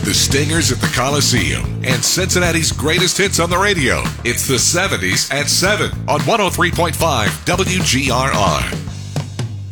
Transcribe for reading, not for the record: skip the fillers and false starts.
the Stingers at the Coliseum, and Cincinnati's greatest hits on the radio. It's the 70s at 7 on 103.5 WGRR.